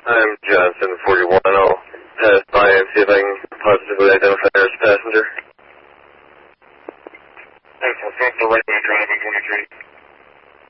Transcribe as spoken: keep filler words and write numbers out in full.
I'm Johnson, forty-one. I'll pass by and see if I can positively identify her as a passenger. Thanks, I'll start the right way driving twenty-three.